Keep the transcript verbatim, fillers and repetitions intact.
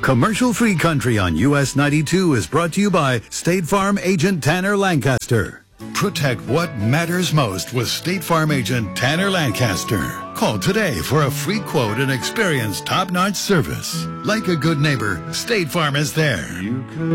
Commercial-free country on U S ninety-two is brought to you by State Farm agent Tanner Lancaster. Protect what matters most with State Farm agent Tanner Lancaster. Call today for a free quote and experience top-notch service. Like a good neighbor, State Farm is there. You could